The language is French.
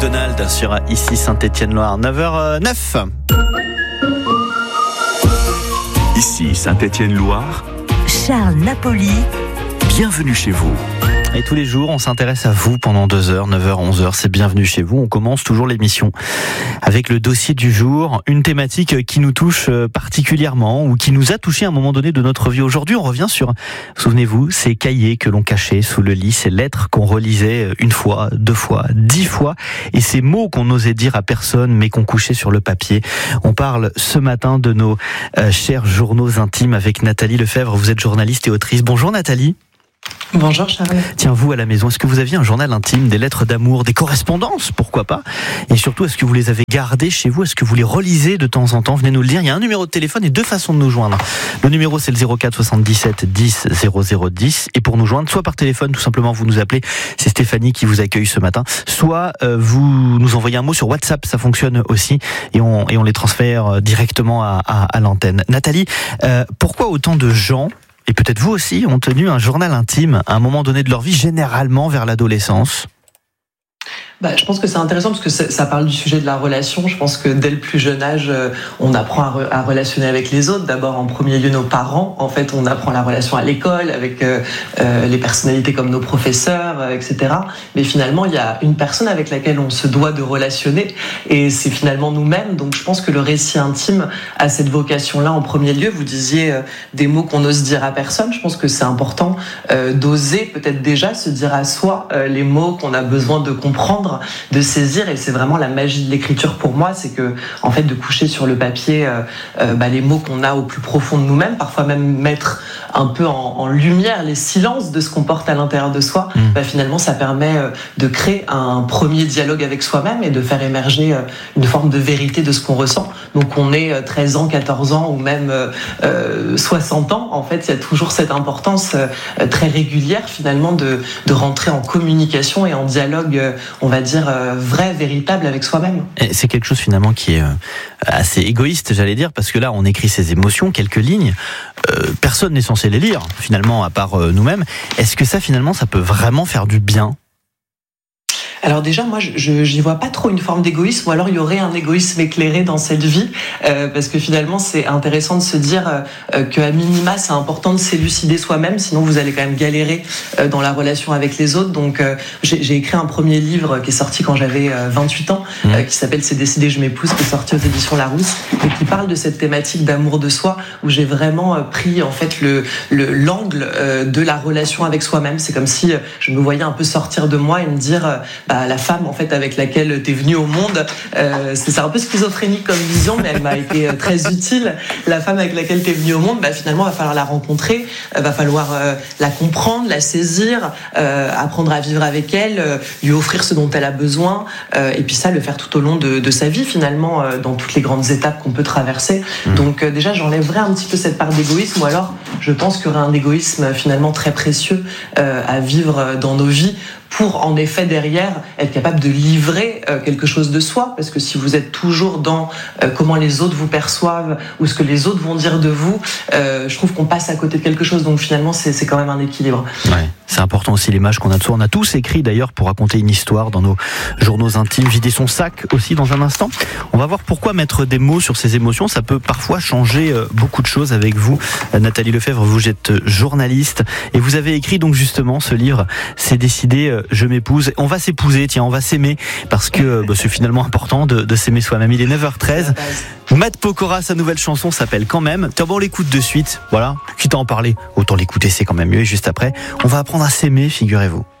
Donald sur ici Saint-Étienne-Loire, 9h09. Ici Saint-Étienne-Loire, Charles Napoli. bienvenue chez vous. Et tous les jours, on s'intéresse à vous pendant 2 heures, 9h, 11h, c'est bienvenue chez vous. On commence toujours l'émission avec le dossier du jour, une thématique qui nous touche particulièrement ou qui nous a touché à un moment donné de notre vie. Aujourd'hui, on revient sur, souvenez-vous, ces cahiers que l'on cachait sous le lit, ces lettres qu'on relisait 1 fois, 2 fois, 10 fois et ces mots qu'on n'osait dire à personne mais qu'on couchait sur le papier. On parle ce matin de nos chers journaux intimes avec Nathalie Lefebvre. Vous êtes journaliste et autrice. Bonjour Nathalie. Bonjour Charles. Tiens, vous à la maison, est-ce que vous aviez un journal intime, des lettres d'amour, des correspondances, pourquoi pas? Et surtout, est-ce que vous les avez gardées chez vous? Est-ce que vous les relisez de temps en temps? Venez nous le dire. Il y a un numéro de téléphone et 2 façons de nous joindre. Le numéro, c'est le 04 77 10 00 10. Et pour nous joindre, soit par téléphone, tout simplement, vous nous appelez. C'est Stéphanie qui vous accueille ce matin. Soit vous nous envoyez un mot sur WhatsApp, ça fonctionne aussi. Et on les transfère directement à l'antenne. Nathalie, pourquoi autant de gens, et peut-être vous aussi, ont tenu un journal intime à un moment donné de leur vie, généralement vers l'adolescence? Je pense que c'est intéressant parce que ça parle du sujet de la relation. Je pense que dès le plus jeune âge, on apprend à relationner avec les autres. D'abord, en premier lieu, nos parents. En fait, on apprend la relation à l'école avec les personnalités comme nos professeurs, etc. Mais finalement, il y a une personne avec laquelle on se doit de relationner et c'est finalement nous-mêmes. Donc, je pense que le récit intime a cette vocation-là en premier lieu. Vous disiez des mots qu'on n'ose dire à personne. Je pense que c'est important d'oser peut-être déjà se dire à soi les mots qu'on a besoin de comprendre, de saisir, et c'est vraiment la magie de l'écriture pour moi, c'est que en fait de coucher sur le papier les mots qu'on a au plus profond de nous-mêmes, parfois même mettre un peu en lumière les silences de ce qu'on porte à l'intérieur de soi. Finalement ça permet de créer un premier dialogue avec soi-même et de faire émerger une forme de vérité de ce qu'on ressent. Donc on est 13 ans, 14 ans ou même 60 ans, en fait il y a toujours cette importance très régulière finalement de rentrer en communication et en dialogue, on va dire, vrai, véritable avec soi-même. Et c'est quelque chose finalement qui est assez égoïste, j'allais dire, parce que là on écrit ses émotions, quelques lignes, personne n'est censé les lire finalement à part nous-mêmes. Est-ce que ça finalement ça peut vraiment faire du bien? Alors déjà, moi, j'y vois pas trop une forme d'égoïsme, ou alors il y aurait un égoïsme éclairé dans cette vie, parce que finalement, c'est intéressant de se dire qu'à minima, c'est important de s'élucider soi-même, sinon vous allez quand même galérer dans la relation avec les autres. Donc, j'ai écrit un premier livre qui est sorti quand j'avais 28 ans, qui s'appelle « C'est décidé, je m'épouse », qui est sorti aux éditions Larousse, et qui parle de cette thématique d'amour de soi, où j'ai vraiment pris en fait l'angle de la relation avec soi-même. C'est comme si je me voyais un peu sortir de moi et me dire la femme en fait avec laquelle t'es venue au monde, c'est un peu schizophrénique comme vision, mais elle m'a été très utile. La femme avec laquelle t'es venue au monde, finalement va falloir la rencontrer, va falloir la comprendre, la saisir, apprendre à vivre avec elle, lui offrir ce dont elle a besoin, et puis ça, le faire tout au long de sa vie finalement, dans toutes les grandes étapes qu'on peut traverser. Donc déjà j'enlèverais un petit peu cette part d'égoïsme, ou alors je pense qu'il y aurait un égoïsme finalement très précieux à vivre dans nos vies, pour en effet derrière être capable de livrer quelque chose de soi, parce que si vous êtes toujours dans comment les autres vous perçoivent ou ce que les autres vont dire de vous, je trouve qu'on passe à côté de quelque chose. Donc finalement c'est quand même un équilibre. Ouais, c'est important aussi l'image qu'on a de soi. On a tous écrit d'ailleurs pour raconter une histoire dans nos journaux intimes, vider son sac aussi dans un instant. On va voir pourquoi mettre des mots sur ses émotions, ça peut parfois changer beaucoup de choses avec vous. Nathalie Lefebvre, vous êtes journaliste et vous avez écrit donc justement ce livre, C'est décidé, je m'épouse. On va s'épouser, tiens, on va s'aimer, parce que c'est finalement important de s'aimer soi-même. Il est 9h13. Matt Pokora, sa nouvelle chanson s'appelle Quand même. On l'écoute de suite. Voilà, quitte à en parler, autant l'écouter, c'est quand même mieux. Et juste après, on va apprendre à s'aimer, figurez-vous.